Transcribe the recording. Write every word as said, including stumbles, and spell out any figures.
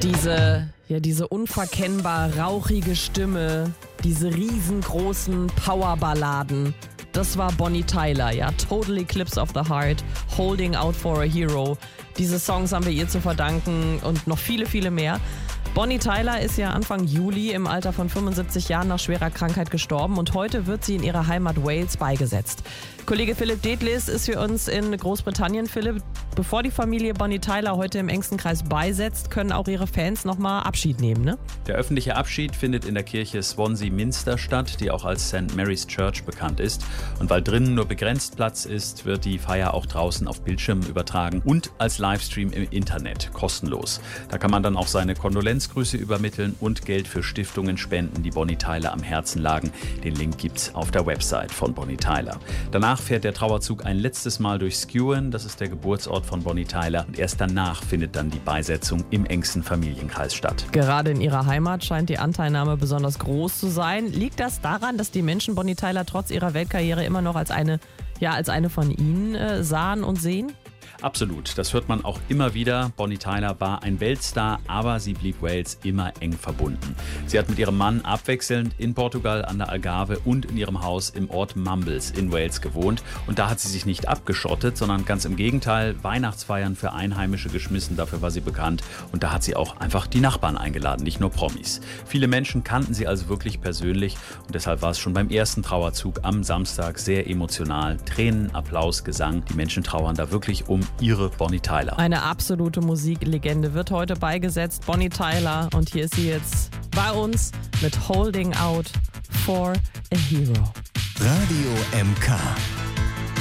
Diese, ja, diese unverkennbar rauchige Stimme, diese riesengroßen Powerballaden. Das war Bonnie Tyler, ja. Total Eclipse of the Heart, Holding Out for a Hero. Diese Songs haben wir ihr zu verdanken und noch viele, viele mehr. Bonnie Tyler ist ja Anfang Juli im Alter von fünfundsiebzig Jahren nach schwerer Krankheit gestorben und heute wird sie in ihrer Heimat Wales beigesetzt. Kollege Philipp Detlefs ist für uns in Großbritannien. Philipp, bevor die Familie Bonnie Tyler heute im engsten Kreis beisetzt, können auch ihre Fans nochmal Abschied nehmen, ne? Der öffentliche Abschied findet in der Kirche Swansea Minster statt, die auch als Saint Mary's Church bekannt ist. Und weil drinnen nur begrenzt Platz ist, wird die Feier auch draußen auf Bildschirmen übertragen und als Livestream im Internet, kostenlos. Da kann man dann auch seine Kondolenzgrüße übermitteln und Geld für Stiftungen spenden, die Bonnie Tyler am Herzen lagen. Den Link gibt's auf der Website von Bonnie Tyler. Danach fährt der Trauerzug ein letztes Mal durch Skewen, das ist der Geburtsort von Bonnie Tyler. Und erst danach findet dann die Beisetzung im engsten Familienkreis statt. Gerade in ihrer Heimat scheint die Anteilnahme besonders groß zu sein. Liegt das daran, dass die Menschen Bonnie Tyler trotz ihrer Weltkarriere immer noch als eine, ja, als eine von ihnen äh, sahen und sehen? Absolut, das hört man auch immer wieder. Bonnie Tyler war ein Weltstar, aber sie blieb Wales immer eng verbunden. Sie hat mit ihrem Mann abwechselnd in Portugal an der Algarve und in ihrem Haus im Ort Mumbles in Wales gewohnt. Und da hat sie sich nicht abgeschottet, sondern ganz im Gegenteil, Weihnachtsfeiern für Einheimische geschmissen, dafür war sie bekannt. Und da hat sie auch einfach die Nachbarn eingeladen, nicht nur Promis. Viele Menschen kannten sie also wirklich persönlich und deshalb war es schon beim ersten Trauerzug am Samstag sehr emotional. Tränen, Applaus, Gesang, die Menschen trauern da wirklich um ihre Bonnie Tyler. Eine absolute Musiklegende wird heute beigesetzt, Bonnie Tyler. Und hier ist sie jetzt bei uns mit Holding Out for a Hero. Radio M K.